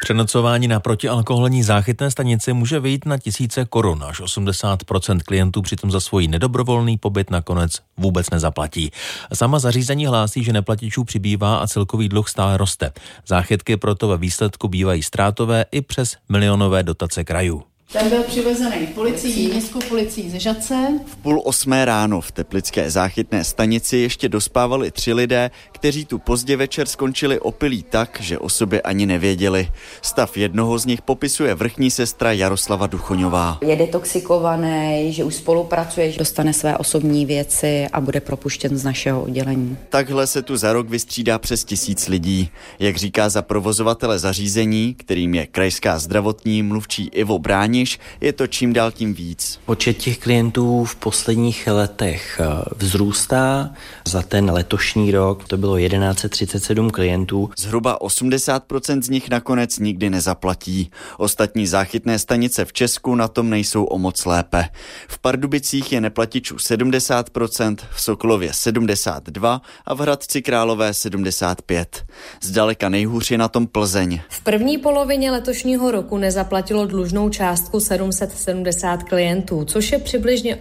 Přenocování na protialkoholní záchytné stanici může vyjít na tisíce korun, až 80% klientů přitom za svůj nedobrovolný pobyt nakonec vůbec nezaplatí. Sama zařízení hlásí, že neplatičů přibývá a celkový dluh stále roste. Záchytky proto ve výsledku bývají ztrátové i přes milionové dotace krajů. Ten byl přivezený městskou policií ze Žatce. V 7:30 ráno v teplické záchytné stanici ještě dospávali 3 lidé, kteří tu pozdě večer skončili opilí tak, že o sobě ani nevěděli. Stav jednoho z nich popisuje vrchní sestra Jaroslava Duchoňová. Je detoxikovaný, že už spolupracuje, že dostane své osobní věci a bude propuštěn z našeho oddělení. Takhle se tu za rok vystřídá přes 1000 lidí. Jak říká za provozovatele zařízení, kterým je krajská zdravotní mluvčí Ivo Brániš, je to čím dál tím víc. Počet těch klientů v posledních letech vzrůstá. Za ten letošní rok to bylo 1137 klientů. Zhruba 80% z nich nakonec nikdy nezaplatí. Ostatní záchytné stanice v Česku na tom nejsou o moc lépe. V Pardubicích je neplatičů 70%, v Sokolově 72% a v Hradci Králové 75%. Zdaleka nejhůř je na tom Plzeň. V první polovině letošního roku nezaplatilo dlužnou částku 770 klientů, což je přibližně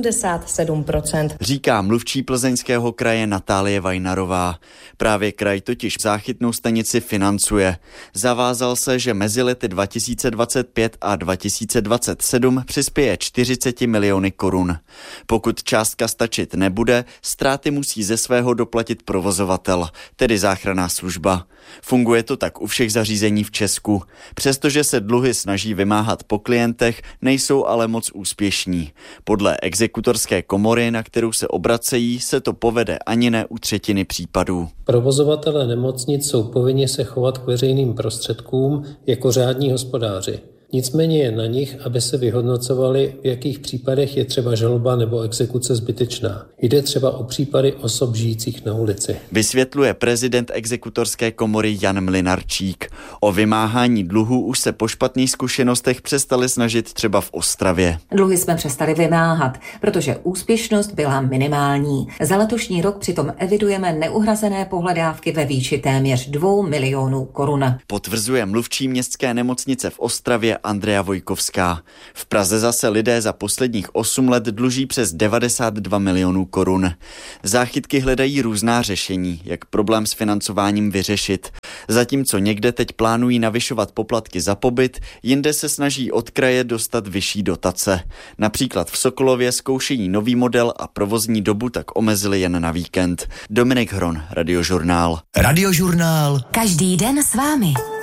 87%. Říká mluvčí Plzeňského kraje Natálie Vajnarová. Právě kraj totiž záchytnou stanici financuje. Zavázal se, že mezi lety 2025 a 2027 přispěje 40 miliony korun. Pokud částka stačit nebude, ztráty musí ze svého doplatit provozovatel, tedy záchranná služba. Funguje to tak u všech zařízení v Česku. Přestože se dluhy snaží vymáhat po klientech, nejsou ale moc úspěšní. Podle exekutorské komory, na kterou se obracejí, se to povede ani ne u 1/3 případů. Provozovatelé nemocnic jsou povinni se chovat k veřejným prostředkům jako řádní hospodáři. Nicméně je na nich, aby se vyhodnocovali, v jakých případech je třeba žaloba nebo exekuce zbytečná. Jde třeba o případy osob žijících na ulici. Vysvětluje prezident exekutorské komory Jan Mlynarčík. O vymáhání dluhů už se po špatných zkušenostech přestali snažit třeba v Ostravě. Dluhy jsme přestali vymáhat, protože úspěšnost byla minimální. Za letošní rok přitom evidujeme neuhrazené pohledávky ve výši téměř 2 milionů korun. Potvrzuje mluvčí městské nemocnice v Ostravě Andrea Vojkovská. V Praze zase lidé za posledních 8 let dluží přes 92 milionů korun. Záchytky hledají různá řešení, jak problém s financováním vyřešit. Zatímco někde teď plánují navyšovat poplatky za pobyt, jinde se snaží od kraje dostat vyšší dotace. Například v Sokolově zkoušejí nový model a provozní dobu tak omezili jen na víkend. Dominik Hron, Radiožurnál. Radiožurnál. Každý den s vámi.